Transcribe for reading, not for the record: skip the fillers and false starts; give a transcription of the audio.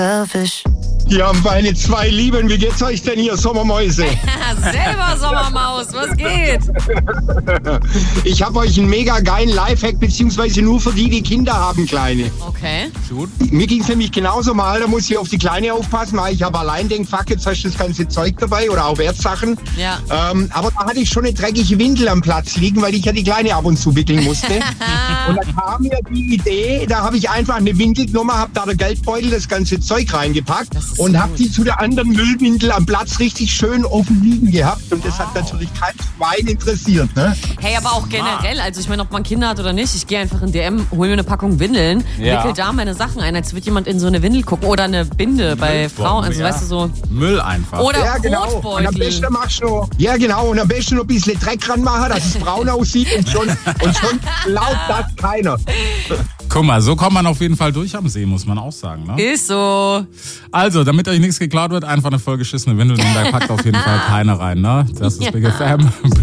Hier haben meine zwei Lieben. Wie geht's euch denn hier, Sommermäuse? Selber Sommermaus, was geht? Ich habe euch einen mega geilen Lifehack, beziehungsweise nur für die Kinder haben, Kleine. Okay. Gut. Mir ging's nämlich genauso mal, da muss ich auf die Kleine aufpassen, weil ich habe allein den Fuck, jetzt hast du das ganze Zeug dabei oder auch Wertsachen. Ja. Aber da hatte ich schon eine dreckige Windel am Platz liegen, weil ich ja die Kleine ab und zu wickeln musste. Und da kam mir die Idee, da habe ich einfach eine Windel genommen, habe da der Geldbeutel, das ganze Zeug reingepackt und habe die zu der anderen Müllwindel am Platz richtig schön offen liegen gehabt. Und das hat natürlich kein Schwein interessiert. Ne? Hey, aber auch generell, also ich meine, ob man Kinder hat oder nicht, ich gehe einfach in DM, hole mir eine Packung Windeln, wickel da meine Sachen ein, als würde jemand in so eine Windel gucken oder eine Binde bei Frauen, also weißt du so. Müll einfach. Oder Ja, genau. Und am Brotbeutel. besten machst du ja genau, und am besten noch ein bisschen Dreck ranmachen, dass es braun aussieht und schon glaubt das keiner. Guck mal, so kommt man auf jeden Fall durch am See, muss man auch sagen. Ne? Ist so. Also, damit euch nichts geklaut wird, einfach eine vollgeschissene Windel nehmen, da packt auf jeden Fall keine rein. Ne? Das ist Big FM.